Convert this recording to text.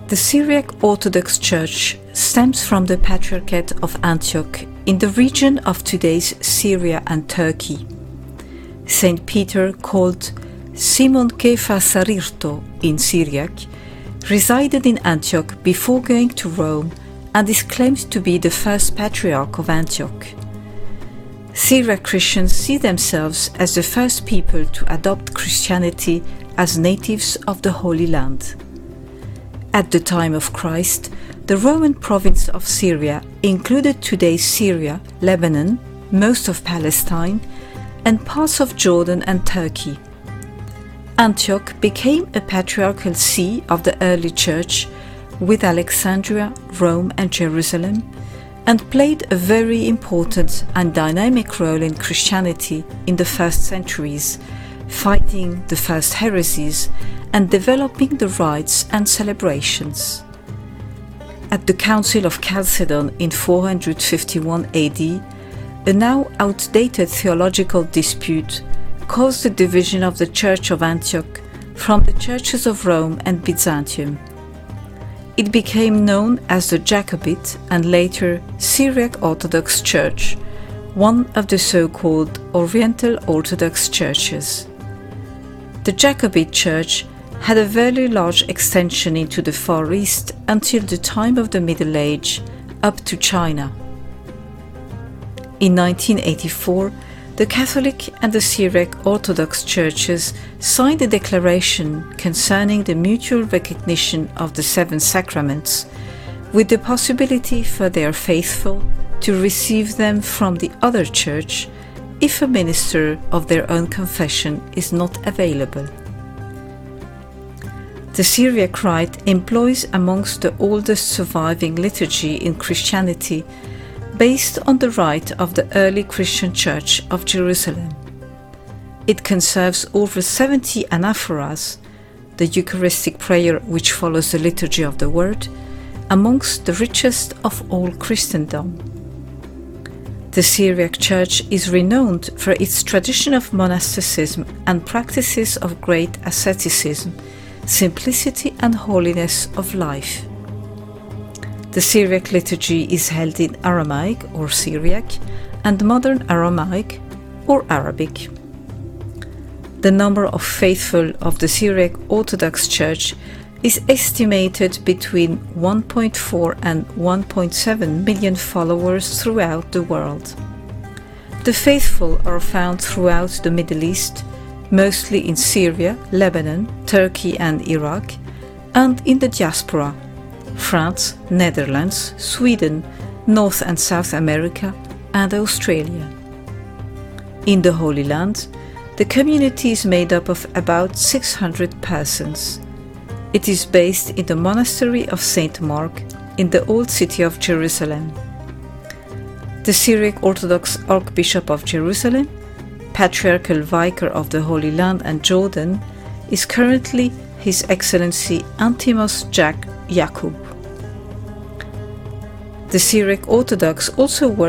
The Syriac Orthodox Church stems from the Patriarchate of Antioch in the region of today's Syria and Turkey. Saint Peter, called Simon Kefa Sarirto in Syriac, resided in Antioch before going to Rome and is claimed to be the first Patriarch of Antioch. Syriac Christians see themselves as the first people to adopt Christianity as natives of the Holy Land. At the time of Christ, the Roman province of Syria included today's Syria, Lebanon, most of Palestine, and parts of Jordan and Turkey. Antioch became a patriarchal see of the early church, with Alexandria, Rome, and Jerusalem, and played a very important and dynamic role in Christianity in the first centuries, fighting the first heresies and developing the rites and celebrations. At the Council of Chalcedon in 451 AD, a now outdated theological dispute caused the division of the Church of Antioch from the churches of Rome and Byzantium. It became known as the Jacobite and later Syriac Orthodox Church, one of the so-called Oriental Orthodox churches. The Jacobite Church had a very large extension into the Far East until the time of the Middle Age, up to China. In 1984, the Catholic and the Syriac Orthodox churches signed a declaration concerning the mutual recognition of the seven sacraments, with the possibility for their faithful to receive them from the other church if a minister of their own confession is not available. The Syriac Rite employs amongst the oldest surviving liturgy in Christianity, based on the rite of the early Christian Church of Jerusalem. It conserves over 70 anaphoras, the Eucharistic prayer which follows the liturgy of the Word, amongst the richest of all Christendom. The Syriac Church is renowned for its tradition of monasticism and practices of great asceticism, simplicity and holiness of life. The Syriac liturgy is held in Aramaic or Syriac and Modern Aramaic or Arabic. The number of faithful of the Syriac Orthodox Church is estimated between 1.4 and 1.7 million followers throughout the world. The faithful are found throughout the Middle East, mostly in Syria, Lebanon, Turkey and Iraq, and in the diaspora, France, Netherlands, Sweden, North and South America, and Australia. In the Holy Land, the community is made up of about 600 persons. It is based in the monastery of St. Mark in the Old City of Jerusalem. The Syriac Orthodox Archbishop of Jerusalem, Patriarchal Vicar of the Holy Land and Jordan, is currently His Excellency Antimos Jack Yakub. The Syriac Orthodox also work